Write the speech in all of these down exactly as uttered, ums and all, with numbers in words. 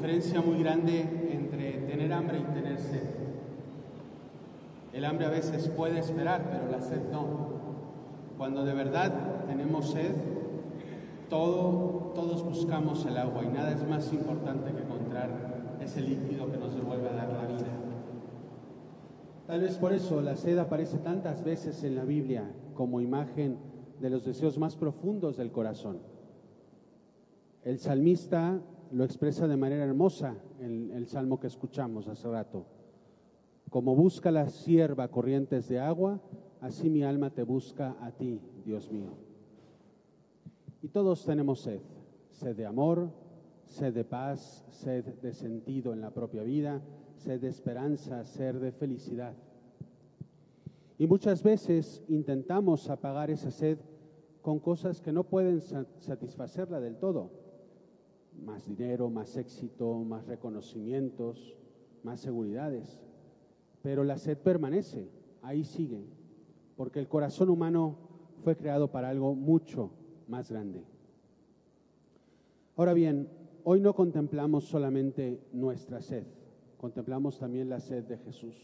diferencia muy grande entre tener hambre y tener sed. El hambre a veces puede esperar, pero la sed no. Cuando de verdad tenemos sed, todo, todos buscamos el agua y nada es más importante que encontrar ese líquido que nos vuelve a dar la vida. Tal vez por eso la sed aparece tantas veces en la Biblia como imagen de los deseos más profundos del corazón. El salmista lo expresa de manera hermosa en el salmo que escuchamos hace rato. Como busca la sierva corrientes de agua, así mi alma te busca a ti, Dios mío. Y todos tenemos sed, sed de amor, sed de paz, sed de sentido en la propia vida, sed de esperanza, sed de felicidad. Y muchas veces intentamos apagar esa sed con cosas que no pueden satisfacerla del todo. Más dinero, más éxito, más reconocimientos, más seguridades. Pero la sed permanece, ahí sigue, porque el corazón humano fue creado para algo mucho más grande. Ahora bien, hoy no contemplamos solamente nuestra sed, contemplamos también la sed de Jesús.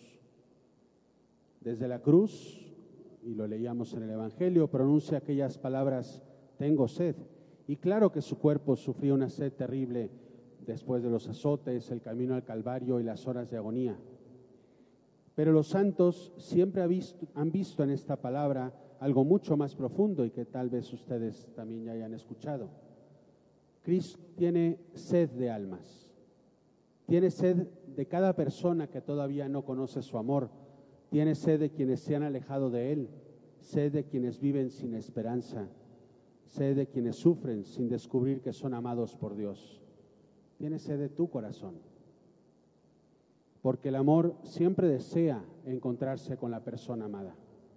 Desde la cruz, y lo leíamos en el Evangelio, pronuncia aquellas palabras, tengo sed. Y claro que su cuerpo sufrió una sed terrible después de los azotes, el camino al Calvario y las horas de agonía. Pero los santos siempre han visto, han visto en esta palabra algo mucho más profundo y que tal vez ustedes también ya hayan escuchado. Cristo tiene sed de almas, tiene sed de cada persona que todavía no conoce su amor, tiene sed de quienes se han alejado de Él, sed de quienes viven sin esperanza, sed de quienes sufren sin descubrir que son amados por Dios. Tiene sed de tu corazón. Porque el amor siempre desea encontrarse con la persona amada.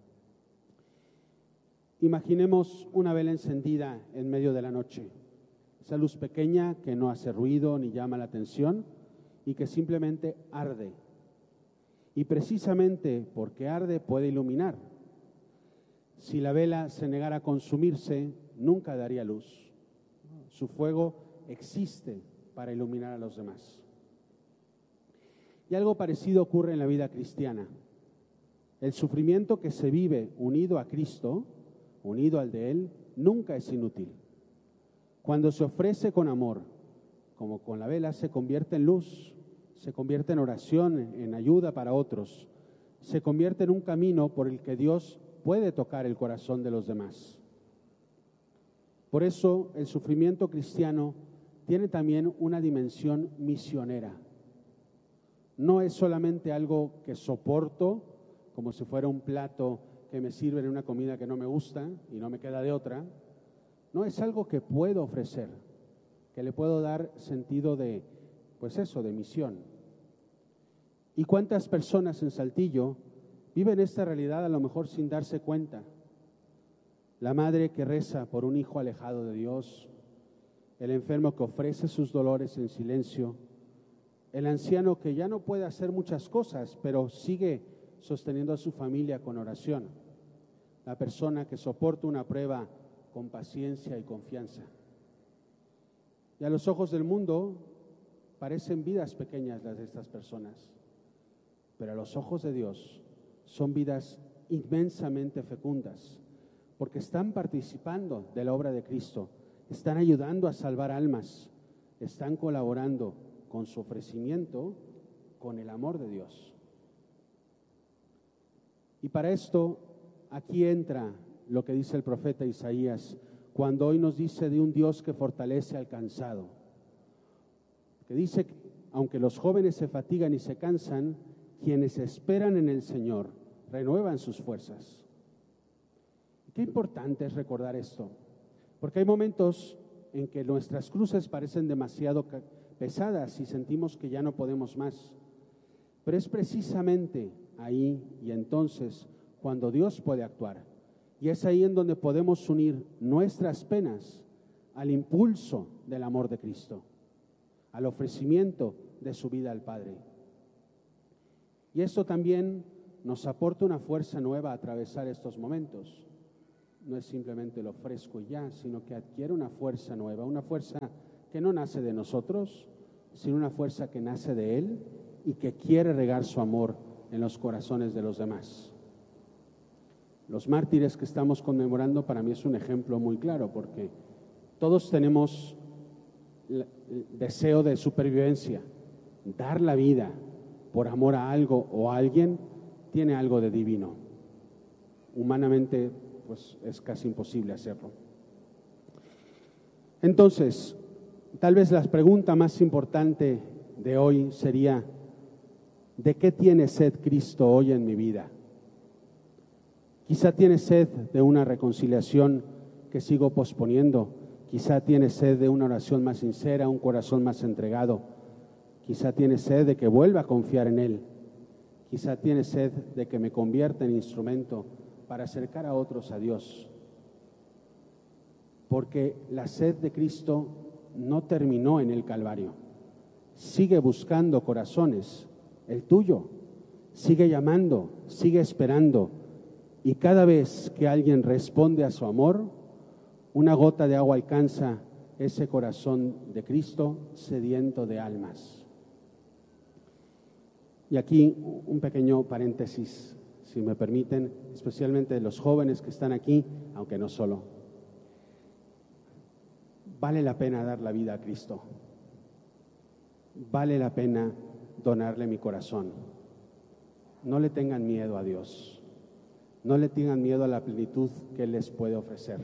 Imaginemos una vela encendida en medio de la noche. Esa luz pequeña que no hace ruido ni llama la atención y que simplemente arde. Y precisamente porque arde puede iluminar. Si la vela se negara a consumirse, nunca daría luz. Su fuego existe para iluminar a los demás. Y algo parecido ocurre en la vida cristiana. El sufrimiento que se vive unido a Cristo, unido al de Él, nunca es inútil. Cuando se ofrece con amor, como con la vela, se convierte en luz, se convierte en oración, en ayuda para otros, se convierte en un camino por el que Dios puede tocar el corazón de los demás. Por eso el sufrimiento cristiano tiene también una dimensión misionera. No es solamente algo que soporto, como si fuera un plato que me sirve en una comida que no me gusta y no me queda de otra. No, es algo que puedo ofrecer, que le puedo dar sentido de, pues eso, de misión. ¿Y cuántas personas en Saltillo viven esta realidad a lo mejor sin darse cuenta? La madre que reza por un hijo alejado de Dios, el enfermo que ofrece sus dolores en silencio, el anciano que ya no puede hacer muchas cosas, pero sigue sosteniendo a su familia con oración, la persona que soporta una prueba con paciencia y confianza. Y a los ojos del mundo parecen vidas pequeñas las de estas personas, pero a los ojos de Dios son vidas inmensamente fecundas, porque están participando de la obra de Cristo, están ayudando a salvar almas, están colaborando con su ofrecimiento, con el amor de Dios. Y para esto, aquí entra lo que dice el profeta Isaías, cuando hoy nos dice de un Dios que fortalece al cansado, que dice que aunque los jóvenes se fatigan y se cansan, quienes esperan en el Señor renuevan sus fuerzas. Qué importante es recordar esto, porque hay momentos en que nuestras cruces parecen demasiado pesadas y sentimos que ya no podemos más. Pero es precisamente ahí y entonces cuando Dios puede actuar. Y es ahí en donde podemos unir nuestras penas al impulso del amor de Cristo, al ofrecimiento de su vida al Padre. Y esto también nos aporta una fuerza nueva a atravesar estos momentos. No es simplemente lo ofrezco y ya, sino que adquiere una fuerza nueva, una fuerza que no nace de nosotros, sino una fuerza que nace de Él y que quiere regar su amor en los corazones de los demás. Los mártires que estamos conmemorando para mí es un ejemplo muy claro, porque todos tenemos el deseo de supervivencia. Dar la vida por amor a algo o a alguien tiene algo de divino. Humanamente, pues es casi imposible hacerlo. Entonces, tal vez la pregunta más importante de hoy sería: ¿de qué tiene sed Cristo hoy en mi vida? Quizá tiene sed de una reconciliación que sigo posponiendo. Quizá tiene sed de una oración más sincera, un corazón más entregado. Quizá tiene sed de que vuelva a confiar en Él. Quizá tiene sed de que me convierta en instrumento para acercar a otros a Dios. Porque la sed de Cristo no terminó en el Calvario. Sigue buscando corazones, el tuyo. Sigue llamando, sigue esperando. Y cada vez que alguien responde a su amor, una gota de agua alcanza ese corazón de Cristo sediento de almas. Y aquí un pequeño paréntesis, si me permiten, especialmente de los jóvenes que están aquí, aunque no solo. Vale la pena dar la vida a Cristo. Vale la pena donarle mi corazón. No le tengan miedo a Dios. No le tengan miedo a la plenitud que Él les puede ofrecer.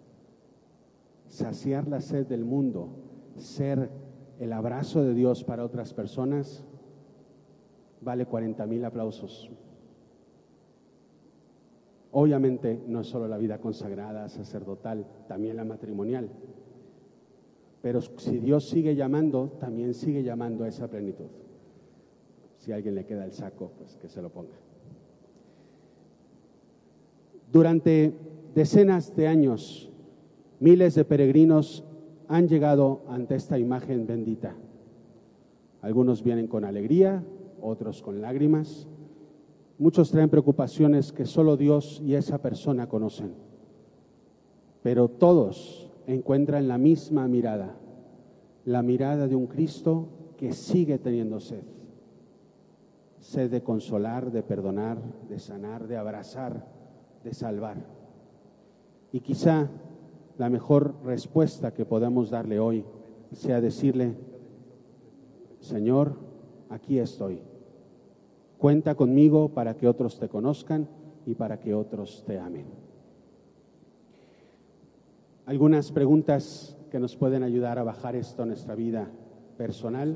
Saciar la sed del mundo, ser el abrazo de Dios para otras personas, vale cuarenta mil aplausos. Obviamente no es solo la vida consagrada, sacerdotal, también la matrimonial. Pero si Dios sigue llamando, también sigue llamando a esa plenitud. Si a alguien le queda el saco, pues que se lo ponga. Durante decenas de años, miles de peregrinos han llegado ante esta imagen bendita. Algunos vienen con alegría, otros con lágrimas. Muchos traen preocupaciones que solo Dios y esa persona conocen. Pero todos encuentran la misma mirada, la mirada de un Cristo que sigue teniendo sed. Sed de consolar, de perdonar, de sanar, de abrazar, de salvar. Y quizá la mejor respuesta que podamos darle hoy sea decirle: Señor, aquí estoy. Cuenta conmigo para que otros te conozcan y para que otros te amen. Algunas preguntas que nos pueden ayudar a bajar esto a nuestra vida personal.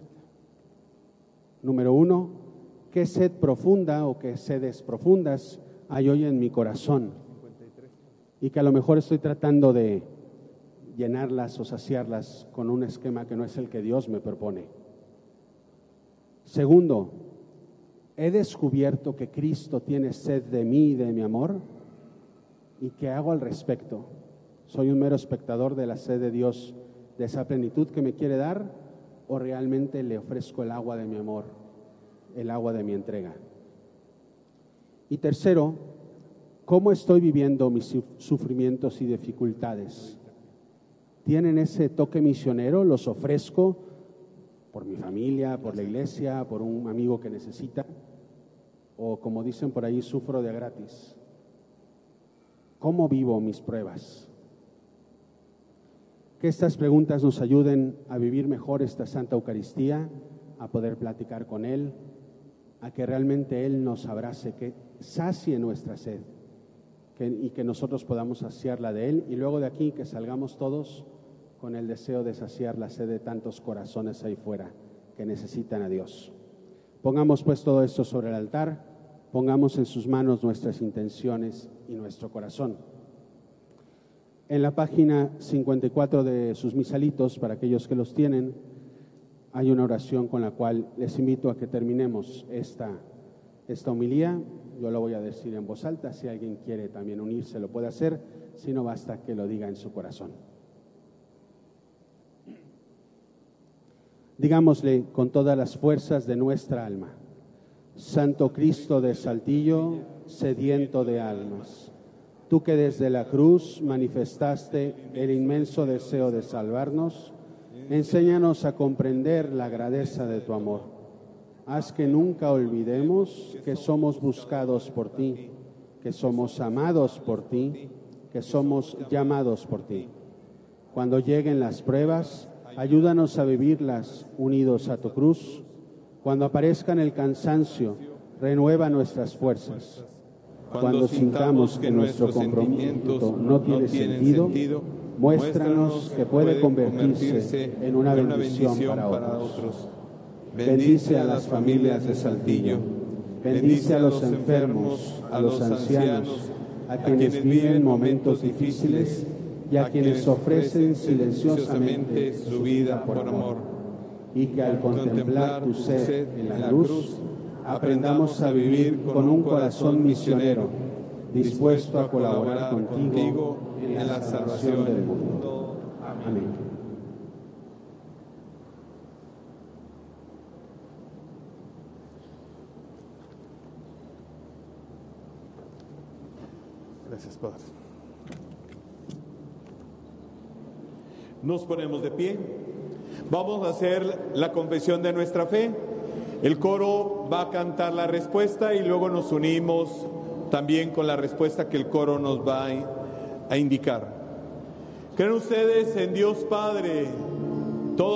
Número uno, ¿qué sed profunda o qué sedes profundas hay hoy en mi corazón? Y que a lo mejor estoy tratando de llenarlas o saciarlas con un esquema que no es el que Dios me propone. Segundo, ¿he descubierto que Cristo tiene sed de mí y de mi amor? ¿Y qué hago al respecto? ¿Soy un mero espectador de la sed de Dios, de esa plenitud que me quiere dar? ¿O realmente le ofrezco el agua de mi amor, el agua de mi entrega? Y tercero, ¿cómo estoy viviendo mis sufrimientos y dificultades? ¿Tienen ese toque misionero? ¿Los ofrezco por mi familia, por la iglesia, por un amigo que necesita? O como dicen por ahí, sufro de gratis. ¿Cómo vivo mis pruebas? Que estas preguntas nos ayuden a vivir mejor esta Santa Eucaristía, a poder platicar con Él, a que realmente Él nos abrace, que sacie nuestra sed que, y que nosotros podamos saciarla de Él, y luego de aquí que salgamos todos con el deseo de saciar la sed de tantos corazones ahí fuera que necesitan a Dios. Pongamos pues todo esto sobre el altar, pongamos en sus manos nuestras intenciones y nuestro corazón. En la página cincuenta y cuatro de sus misalitos, para aquellos que los tienen, hay una oración con la cual les invito a que terminemos esta, esta homilía. Yo lo voy a decir en voz alta, si alguien quiere también unirse lo puede hacer, si no basta que lo diga en su corazón. Digámosle con todas las fuerzas de nuestra alma: Santo Cristo de Saltillo, sediento de almas, tú que desde la cruz manifestaste el inmenso deseo de salvarnos, Enséñanos a comprender la grandeza de tu amor. Haz que nunca olvidemos que somos buscados por ti, que somos amados por ti, que somos llamados por ti. Cuando lleguen las pruebas, ayúdanos a vivirlas unidos a tu cruz. Cuando aparezca el cansancio, renueva nuestras fuerzas. Cuando sintamos que nuestro compromiso no tiene sentido, muéstranos que puede convertirse en una bendición para otros. Bendice a las familias de Saltillo. Bendice a los enfermos, a los ancianos, a quienes viven momentos difíciles y a quienes ofrecen silenciosamente su vida por amor. Y que al contemplar tu sed en la cruz, aprendamos a vivir con un corazón misionero, dispuesto a colaborar contigo en la salvación del mundo. Amén. Gracias, Padre. Nos ponemos de pie. Vamos a hacer la confesión de nuestra fe. El coro va a cantar la respuesta y luego nos unimos también con la respuesta que el coro nos va a indicar. ¿Creen ustedes en Dios Padre